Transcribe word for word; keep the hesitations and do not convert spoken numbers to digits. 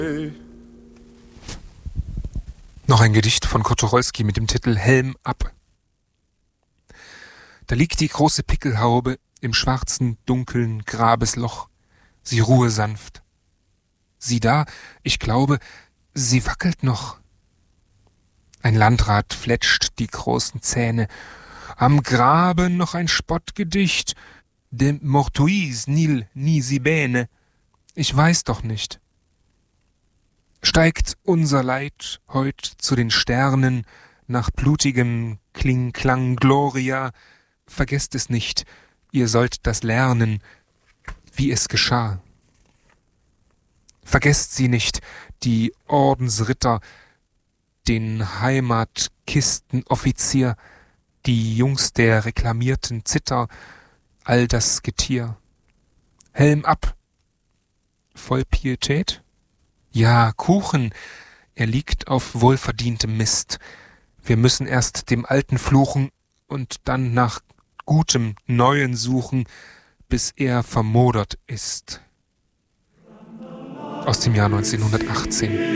Noch ein Gedicht von Kotorolski mit dem Titel Helm ab. Da liegt die große Pickelhaube im schwarzen, dunkeln Grabesloch. Sie ruhe sanft. Sieh da, ich glaube, sie wackelt noch. Ein Landrat fletscht die großen Zähne. Am Grabe noch ein Spottgedicht. De mortuis nil nisi bene. Ich weiß doch nicht. Steigt unser Leid heut zu den Sternen nach blutigem Kling-Klang Gloria, vergesst es nicht, ihr sollt das lernen, wie es geschah. Vergesst sie nicht, die Ordensritter, den Heimatkistenoffizier, die Jungs der reklamierten Zither, all das Getier. Helm ab! Voll Pietät? Ja, Kuchen, er liegt auf wohlverdientem Mist. Wir müssen erst dem Alten fluchen und dann nach gutem Neuen suchen, bis er vermodert ist. Aus dem Jahr neunzehnhundertachtzehn.